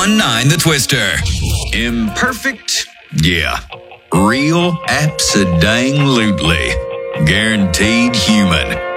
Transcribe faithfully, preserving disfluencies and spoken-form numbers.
one nine The Twister. Imperfect? Yeah. Real? Abso-dang-lutely. Guaranteed human.